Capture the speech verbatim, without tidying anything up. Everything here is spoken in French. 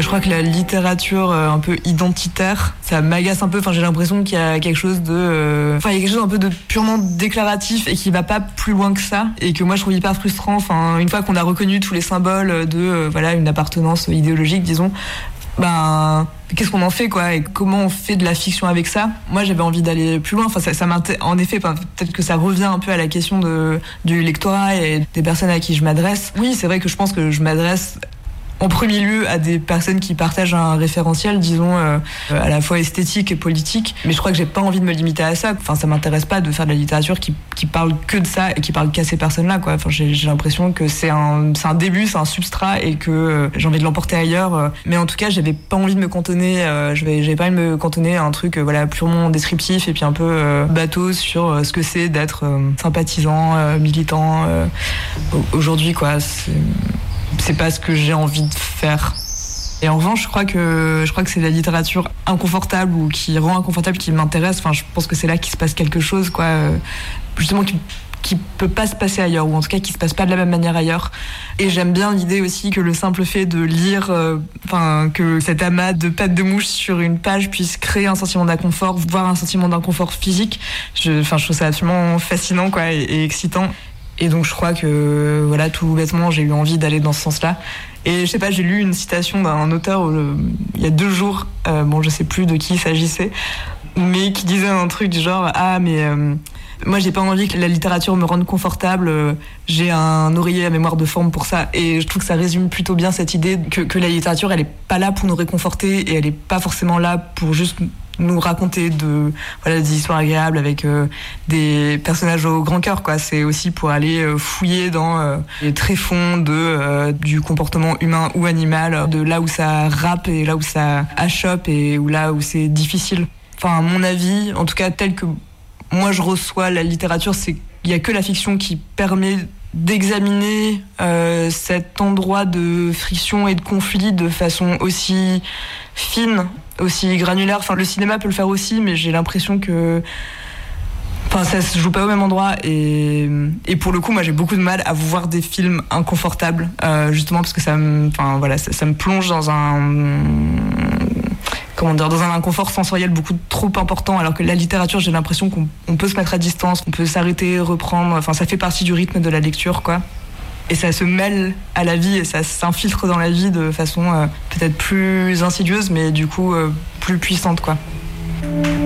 Je crois que la littérature euh, un peu identitaire, ça m'agace un peu. Enfin, j'ai l'impression qu'il y a quelque chose de, euh... enfin, il y a quelque chose un peu de purement déclaratif et qui va pas plus loin que ça. Et que moi, je trouve hyper frustrant. Enfin, une fois qu'on a reconnu tous les symboles de, euh, voilà, une appartenance idéologique, disons. Ben, qu'est-ce qu'on en fait, quoi, et comment on fait de la fiction avec ça? Moi, j'avais envie d'aller plus loin. Enfin, ça, ça m'inté... en effet, peut-être que ça revient un peu à la question de, du lectorat et des personnes à qui je m'adresse. Oui, c'est vrai que je pense que je m'adresse en premier lieu à des personnes qui partagent un référentiel, disons, euh, à la fois esthétique et politique. Mais je crois que j'ai pas envie de me limiter à ça. Enfin, ça m'intéresse pas de faire de la littérature qui, qui parle que de ça et qui parle qu'à ces personnes-là, quoi. Enfin, j'ai, j'ai l'impression que c'est un, c'est un début, c'est un substrat et que euh, j'ai envie de l'emporter ailleurs. Mais en tout cas, j'avais pas envie de me cantonner, euh, j'avais, j'avais pas envie de me cantonner à un truc, euh, voilà, purement descriptif et puis un peu euh, bateau sur euh, ce que c'est d'être euh, sympathisant, euh, militant euh, aujourd'hui, quoi. C'est... c'est pas ce que j'ai envie de faire. Et en revanche, je crois que je crois que c'est la littérature inconfortable ou qui rend inconfortable qui m'intéresse. Enfin, je pense que c'est là qu'il se passe quelque chose, quoi. Justement, qui qui peut pas se passer ailleurs, ou en tout cas qui se passe pas de la même manière ailleurs. Et j'aime bien l'idée aussi que le simple fait de lire, euh, enfin, que cet amas de pattes de mouche sur une page puisse créer un sentiment d'inconfort, voire un sentiment d'inconfort physique. Je, enfin, je trouve ça absolument fascinant, quoi, et, et excitant. Et donc je crois que, voilà, tout bêtement, j'ai eu envie d'aller dans ce sens-là. Et je sais pas, j'ai lu une citation d'un auteur euh, il y a deux jours, euh, bon, je sais plus de qui il s'agissait, mais qui disait un truc du genre « Ah, mais euh, moi, j'ai pas envie que la littérature me rende confortable, euh, j'ai un oreiller à mémoire de forme pour ça. » Et je trouve que ça résume plutôt bien cette idée que, que la littérature, elle est pas là pour nous réconforter et elle est pas forcément là pour juste nous raconter de, voilà, des histoires agréables avec euh, des personnages au grand cœur, quoi. C'est aussi pour aller euh, fouiller dans euh, les tréfonds de, euh, du comportement humain ou animal, de là où ça rappe et là où ça achoppe et où là où c'est difficile. Enfin, à mon avis, en tout cas tel que moi je reçois la littérature, c'est qu'il y a que la fiction qui permet d'examiner euh, cet endroit de friction et de conflit de façon aussi fine, aussi granulaire. Enfin, le cinéma peut le faire aussi, mais j'ai l'impression que, enfin, ça se joue pas au même endroit. Et, et pour le coup, moi, j'ai beaucoup de mal à voir des films inconfortables, euh, justement parce que ça me, enfin, voilà, ça, ça me plonge dans un, comment dire, dans un inconfort sensoriel beaucoup trop important, alors que la littérature, j'ai l'impression qu'on on peut se mettre à distance, qu'on peut s'arrêter, reprendre. Enfin, ça fait partie du rythme de la lecture, quoi. Et ça se mêle à la vie et ça s'infiltre dans la vie de façon euh, peut-être plus insidieuse, mais du coup euh, plus puissante, quoi.